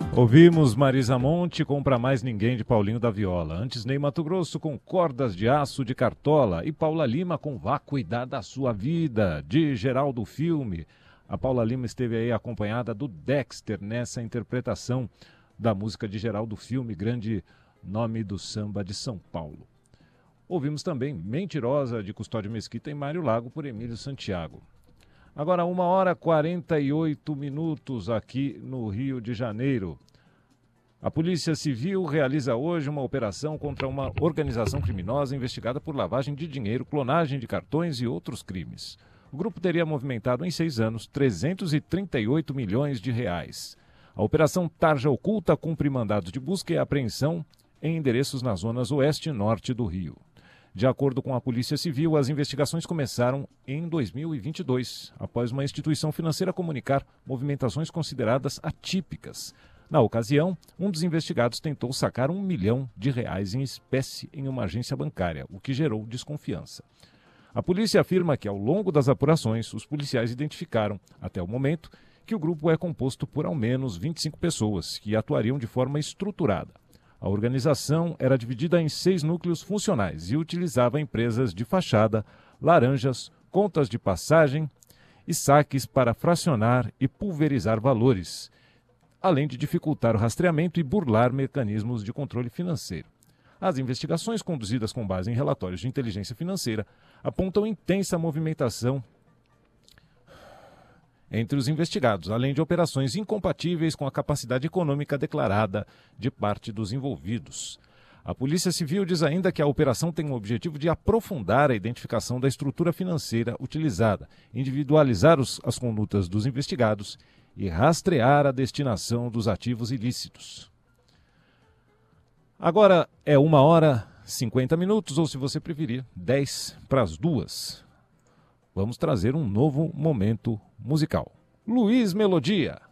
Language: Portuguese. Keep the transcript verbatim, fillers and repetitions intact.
Ouvimos Marisa Monte com Pra Mais Ninguém de Paulinho da Viola. Antes Ney Matogrosso com Cordas de Aço de Cartola. E Paula Lima com Vá Cuidar da Sua Vida, de Geraldo Filme. A Paula Lima esteve aí acompanhada do Dexter nessa interpretação da música de Geraldo Filme, grande nome do samba de São Paulo. Ouvimos também Mentirosa de Custódio Mesquita e Mário Lago por Emílio Santiago. Agora uma hora e quarenta e oito minutos aqui no Rio de Janeiro. A Polícia Civil realiza hoje uma operação contra uma organização criminosa investigada por lavagem de dinheiro, clonagem de cartões e outros crimes. O grupo teria movimentado em seis anos trezentos e trinta e oito milhões de reais. A Operação Tarja Oculta cumpre mandados de busca e apreensão em endereços nas zonas oeste e norte do Rio. De acordo com a Polícia Civil, as investigações começaram em dois mil e vinte e dois, após uma instituição financeira comunicar movimentações consideradas atípicas. Na ocasião, um dos investigados tentou sacar um milhão de reais em espécie em uma agência bancária, o que gerou desconfiança. A polícia afirma que, ao longo das apurações, os policiais identificaram, até o momento, que o grupo é composto por ao menos vinte e cinco pessoas, que atuariam de forma estruturada. A organização era dividida em seis núcleos funcionais e utilizava empresas de fachada, laranjas, contas de passagem e saques para fracionar e pulverizar valores, além de dificultar o rastreamento e burlar mecanismos de controle financeiro. As investigações conduzidas com base em relatórios de inteligência financeira apontam intensa movimentação entre os investigados, além de operações incompatíveis com a capacidade econômica declarada de parte dos envolvidos. A Polícia Civil diz ainda que a operação tem o objetivo de aprofundar a identificação da estrutura financeira utilizada, individualizar os, as condutas dos investigados e rastrear a destinação dos ativos ilícitos. Agora é uma hora e cinquenta minutos, ou se você preferir, dez para as duas. Vamos trazer um novo momento musical. Luiz Melodia.